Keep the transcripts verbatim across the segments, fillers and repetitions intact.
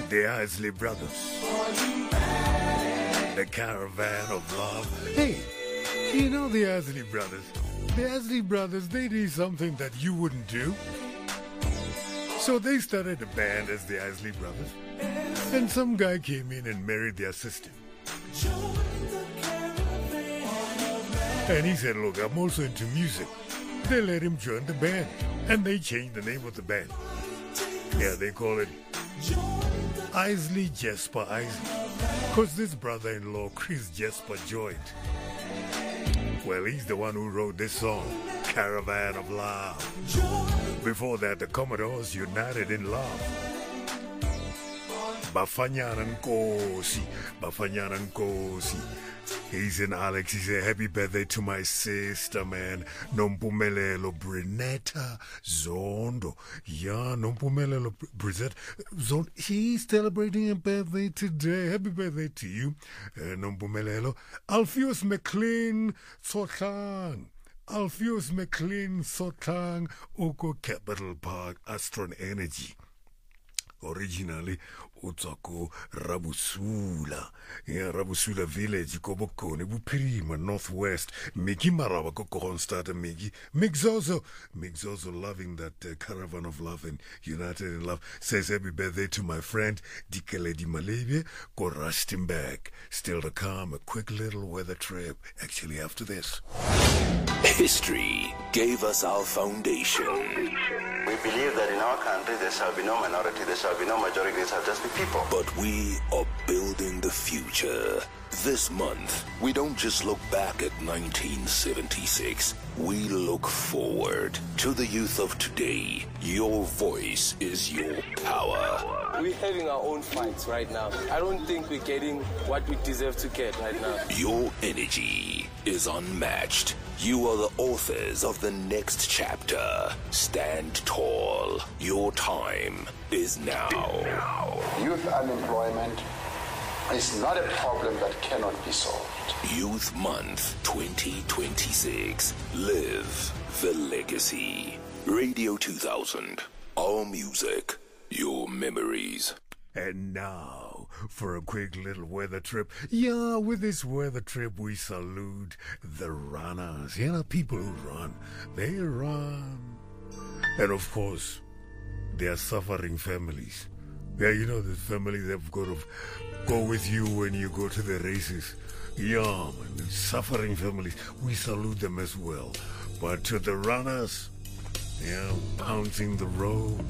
The Isley Brothers. The Caravan of Love. Hey, you know the Isley Brothers. The Isley Brothers, they did something that you wouldn't do. So they started a band as the Isley Brothers. And some guy came in and married their sister. And he said, look, I'm also into music. They let him join the band. And they changed the name of the band. Yeah, they call it Isley Jesper Isley. Because this brother-in-law, Chris Jesper, joined. Well, he's the one who wrote this song, Caravan of Love. Before that, the Commodores united in love. Bafanyana Nkosi, Bafanyana Nkosi. He's in Alex. He said, happy birthday to my sister, man. Nompumelelo Brunetta Zondo. Yeah, Nompumelelo Brunetta Zondo. He's celebrating a birthday today. Happy birthday to you, uh, Nompumelelo. Alpheus McLean Sotlang. Alpheus McLean Sotlang. Oko Capital Park, Astron Energy. Originally, Otsako Rabusula. Yeah, Rabusula Village, Kobokone, Buprima, Northwest. Miki Maraba Kokon starter Miki. Mixozo. Mixozo loving that uh, Caravan of Love and United in Love. Says happy birthday to my friend Dikele Di Malevie. Go Rustenburg. Still to come, a quick little weather trip. Actually, after this. History gave us our foundation. We believe that in our country there shall be no minority, there shall be no majority, there shall just be people. But we are building the future. This month, we don't just look back at nineteen seventy-six. We look forward to the youth of today. Your voice is your power. We're having our own fights right now. I don't think we're getting what we deserve to get right now. Your energy is unmatched. You are the authors of the next chapter. Stand tall. Your time is now. Youth unemployment is not a problem that cannot be solved. Youth Month twenty twenty-six. Live the legacy. Radio two thousand. Our music, your memories. And now, for a quick little weather trip. Yeah, with this weather trip, we salute the runners. You know, people who run. They run. And of course, they are suffering families. Yeah, you know, the families that have got to go with you when you go to the races. Yeah, man, suffering families. We salute them as well. But to the runners, yeah, pouncing the road.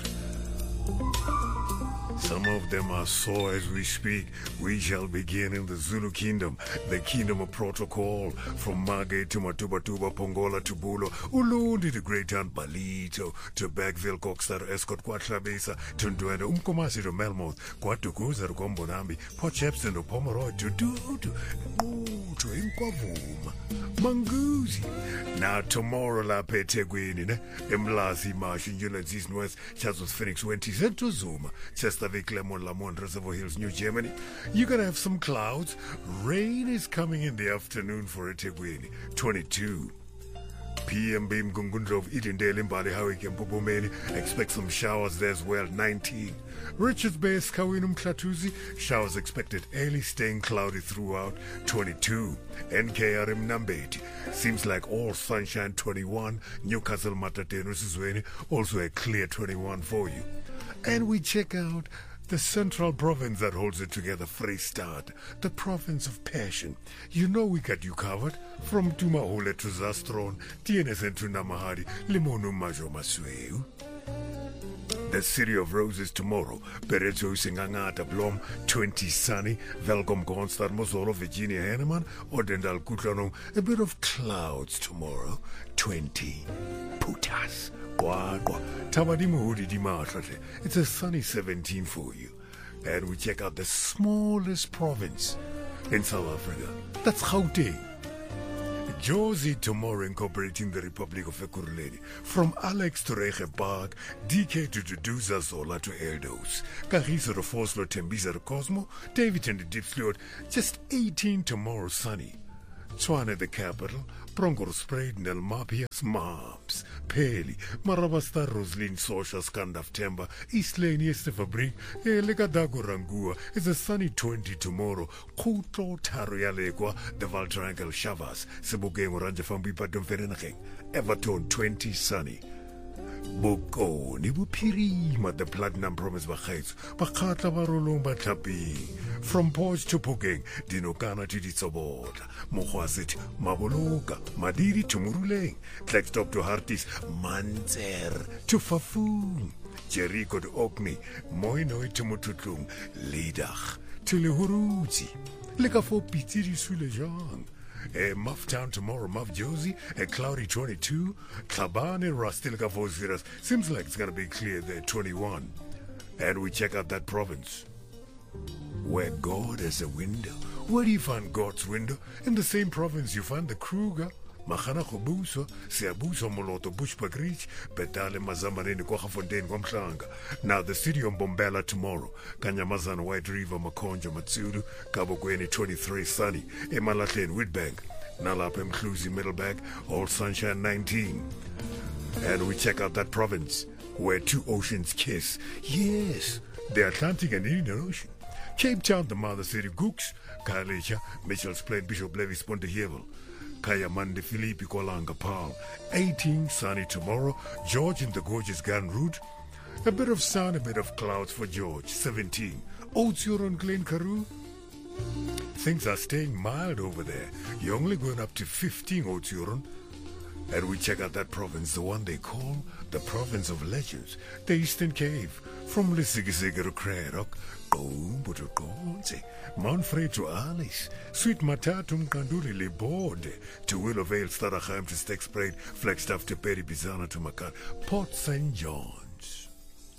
Some of them are sore as we speak. We shall begin in the Zulu kingdom, the kingdom of protocol, from Mage to Matubatuba, Pongola to Bulo, Ulundi to Great Town, Balito to Bagville, Coxstar, Escort, Quatrabesa, to Ndwende, Umkomasi to Melmouth, Quatukuza to Gombonambi, Port Shepston to Pomeroy, to Dudu, to Inkwavuma, Manguzi. Now tomorrow, La Petegwini, Emlazi, Marsh, Units East West, Chatsworth, Phoenix, Wentis, and to Zuma, Chester. Lemon, Lamont, Reservoir Hills, New Germany. You're going to have some clouds. Rain is coming in the afternoon for eThekwini. twenty-two. P M Beam Gungundrov, Edendale, Mbali, Howick, and Bubomeni. Expect some showers there as well. nineteen. Richards Bay, Skawinum, Klatuzi. Showers expected early, staying cloudy throughout. twenty-two. N K R M Nambeti. Seems like all sunshine. twenty-one. Newcastle, Matatenu, Sizweni. Also a clear twenty-one for you. And we check out the central province that holds it together, Freystad, the province of passion. You know we got you covered. From Tumahole to Zastron, T N S N to Namahadi, Limonu Majo Masweu. The City of Roses tomorrow. Berezo Singangata Blom, twenty sunny. Velkom Gonstad Mosolo, Virginia Henneman, Odendal Kutlano. A bit of clouds tomorrow. twenty. Putas. It's a sunny seventeen for you. And we check out the smallest province in South Africa. That's Gauteng. Josie tomorrow incorporating the Republic of Ekurhuleni. From Alex to Rege Park, D K to Duduza Zola to Eldos. Kagiso to Foslo, Tembisa to Cosmo, David and the Deep Fluid. Just eighteen tomorrow sunny. Tshwane the capital, Bronkhorstspruit, Nelmapias, Mabs, Peli, Marabasta, Roslyn, Sosha, Scandaf Temba, East Lane, Yestefabrik, Lekadago Rangua. It's a sunny twenty tomorrow. Kutlo Taroyalegua, the Val Triangle Shavas, Sebogeng Oranje Fambipa Dumferenacheng, Everton twenty sunny. Boko ni bupirima the platinum promise bakhaitso bakhatla ba rolong ba tlhapeng from Port to Pokeng dinokana di ditsobotla mogwasithi maboloka madiri to Muruleng Klerksdorp to Harties Manzer to Fafung Jericho to Orkney Mooinooi to Mothutlong Leidach to Lehurutsi le ka fo pitsi di suile jang. A Muff Town tomorrow, Muff Josie, a cloudy twenty-two, Tlhabane, Rastilka Vosviras. Seems like it's going to be clear there, twenty-one. And we check out that province. Where God has a window. Where do you find God's window? In the same province you find the Kruger, Mahana Khobuso, Siabuso Moloto, Bushbuckreach, Betale Mazamarene, Kwachafontein, Kwamhlanga. Now the city of Bombela tomorrow, Kanyamazan, White River, Makonja, Matsuru, Kabogweni twenty-three, sunny, Emalatlane, Witbank, Nalapem, Mkluzi, Middlebank, All Sunshine nineteen. And we check out that province where two oceans kiss. Yes, the Atlantic and Indian Ocean. Cape Town, the mother city, Gooks, Kalecha, Mitchell's Plain, Bishop Levis, Pontehevel. Kayamande Philippi Kolanga Paul. eighteen, sunny tomorrow. George in the gorgeous Gan Route. A bit of sun, a bit of clouds for George. seventeen. Oudtshoorn, Glen Karoo. Things are staying mild over there. You're only going up to fifteen, Oudtshoorn. And we check out that province, the one they call the province of legends, the Eastern Cape. From Lisigisige to Craddock, Gombo to Gonze, Manfred to Alice, Sweet Matatum Kanduri Liborde, to Willowvale, Starachheim to Stekspruit, Flagstaff to Perry Bizana to Macan, Port Saint John's,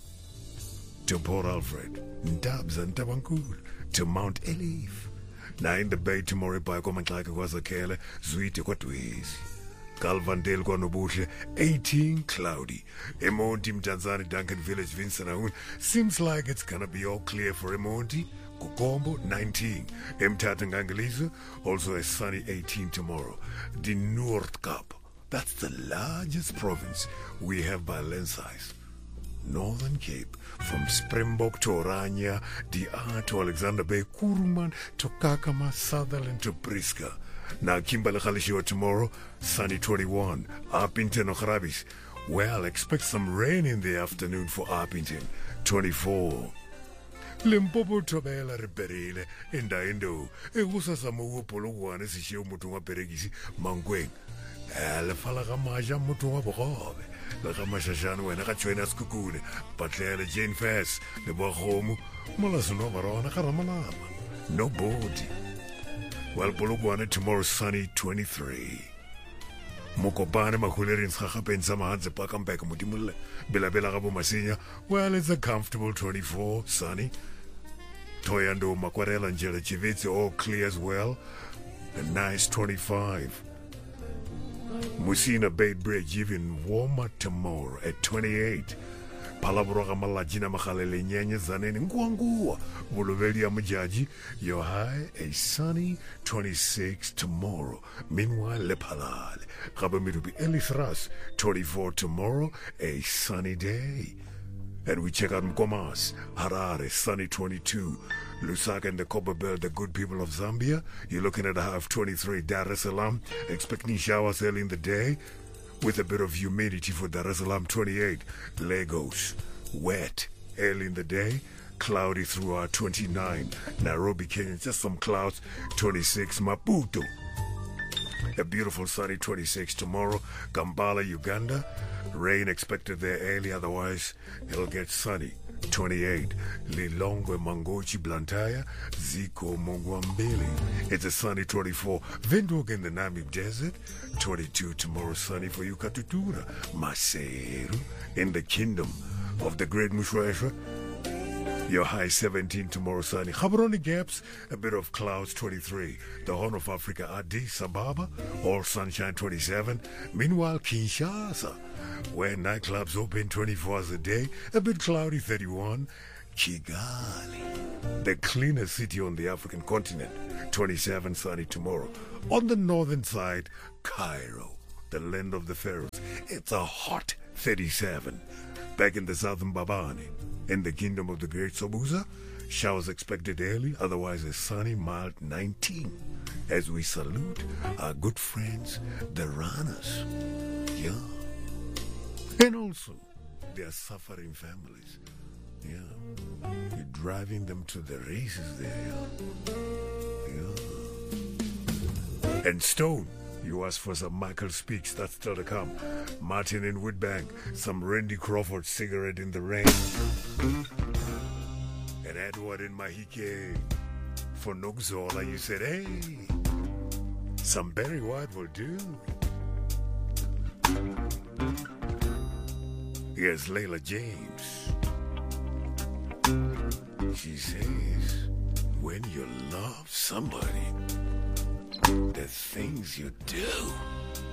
to Port Alfred, Ndabs and Tabankul, to Mount Elif. Now in the bay to Moribai, Komanklaka Wazakele, Zuite Kwatwezi. Galvandale Kwanobushe, eighteen, cloudy. Emonti Mtanzani, Duncan Village, Vincent Aoun. Seems like it's gonna be all clear for Emonti. Kukombo, nineteen. Mtata Ngangalizo, also a sunny eighteen tomorrow. The Noordkap, that's the largest province we have by land size. Northern Cape, from Springbok to Orania, the R to Alexander Bay, Kuruman to Kakama, Sutherland to Priska. Now Kimberley Khalishiwa tomorrow, sunny twenty-one. Arpington or Grabis. Well, expect some rain in the afternoon for Arpington, twenty-four. Limpopo Tobela Reperile, Indaindo, Egusa Samu Poluan, Sishio Mutunga Peregisi, Mangweng, Alefalaga Maja Mutunga Bob, La Ramashano and Akachuenas Kukune, Patlele Jane Fess, the Bahomu, Malasunova, Karamanama. Nobody. Well, Pologwane tomorrow sunny twenty-three. Mokopane Makulerin Sahapen Samahanze Pakambek Mutimule, Bela Bela Rabu Masinya. Well, it's a comfortable twenty-four, sunny. Toyando Makwarela and Jelachivitsi all clear as well. A nice twenty-five. Musina Bay Bridge even warmer tomorrow at twenty-eight. Palabroga Malajina Machalele Nyanya Zaneni Ngwangua Buluvelia Majaji. Your high a sunny twenty-six tomorrow. Meanwhile Lepalal Rabamirubi Elithras twenty-four tomorrow, a sunny day. And we check out Mkomas, Harare, sunny twenty-two. Lusaka and the Copperbelt, the good people of Zambia. You're looking at a high of twenty-three. Dar es Salaam, expecting showers early in the day, with a bit of humidity for Dar es Salaam, twenty-eight. Lagos, wet early in the day, cloudy throughout, twenty-nine. Nairobi, Kenya, just some clouds, twenty-six. Maputo, a beautiful sunny twenty-six tomorrow. Kampala, Uganda, rain expected there early, otherwise it'll get sunny, twenty-eight. Lilongwe, Mangochi, Blantyre, Ziko, Mongwambili, it's a sunny twenty-four. Windhoek in the Namib Desert, twenty-two tomorrow, sunny for you. Katutura, Maseru in the kingdom of the great Mushweshwe, your high seventeen tomorrow, sunny. Gaborone Gaps, a bit of clouds, twenty-three. The Horn of Africa, Addis Ababa, all sunshine, twenty-seven. Meanwhile, Kinshasa, where nightclubs open twenty-four hours a day, a bit cloudy, thirty-one. Kigali, the cleanest city on the African continent, twenty-seven sunny tomorrow. On the northern side, Cairo, the land of the pharaohs, it's a hot thirty-seven. Back in the southern Babani, in the kingdom of the great Sobuza, showers expected early, otherwise a sunny, mild nineteen. As we salute our good friends, the Ranas. Yeah. And also, their suffering families. Yeah. You're driving them to the races there. Yeah. And Stone, you asked for some Michael Speaks, that's still to come. Martin in Woodbank, some Randy Crawford cigarette in the rain. And Edward in Mahike. For Nogzola, you said, hey, some Barry White will do. Here's Layla James. She says, when you love somebody, the things you do.